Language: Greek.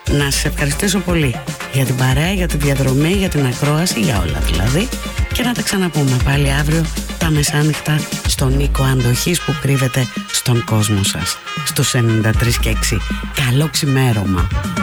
Να σας ευχαριστήσω πολύ για την παρέα, για τη διαδρομή, για την ακρόαση, για όλα δηλαδή. Και να τα ξαναπούμε πάλι αύριο τα μεσάνυχτα στον οίκο αντοχής που κρύβεται στον κόσμο σας. Στους 93 και 6. Καλό ξημέρωμα.